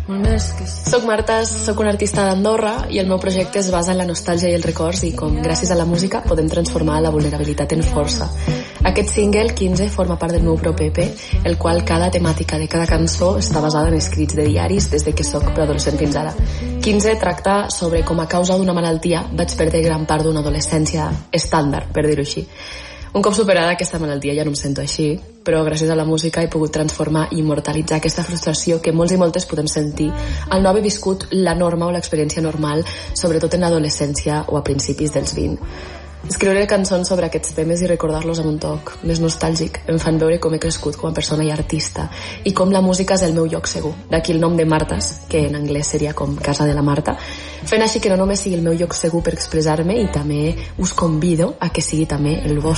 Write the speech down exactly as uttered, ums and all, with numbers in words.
Soc Marta, soc una artista d'Andorra i el meu projecte es basa en la nostàlgia i els records i com gràcies a la música podem transformar la vulnerabilitat en força. Aquest single, quinze, forma part del meu propi E P, el qual cada temàtica de cada cançó està basada en escrits de diaris des de que soc preadolescent fins ara. quinze tracta sobre com a causa d'una malaltia vaig perdre gran part d'una adolescència estàndard, per dir-ho així. Un cop superada aquesta malaltia ja no em sento així, però gràcies a la música he pogut transformar i immortalitzar aquesta frustració que molts i moltes podem sentir al no haver viscut la norma o l'experiència normal, sobretot en l'adolescència o a principis dels vint. Escriure cançons sobre aquests temes i recordar-los amb un toc més nostàlgic em fan veure com he crescut com a persona i artista i com la música és el meu lloc segur. D'aquí el nom de Martas, que en anglès seria com Casa de la Marta, fent així que no només sigui el meu lloc segur per expressar-me i també us convido a que sigui també el vostre